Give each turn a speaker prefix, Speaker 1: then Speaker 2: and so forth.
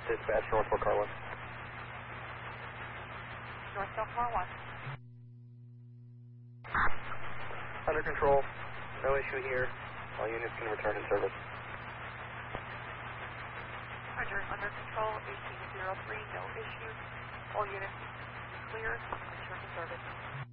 Speaker 1: Dispatch, Northwest Car 1.
Speaker 2: Northwest Car 1.
Speaker 1: Under control. No issue here. All units can return to service.
Speaker 2: Roger, under control, 1803, no issues. All units clear, return to service.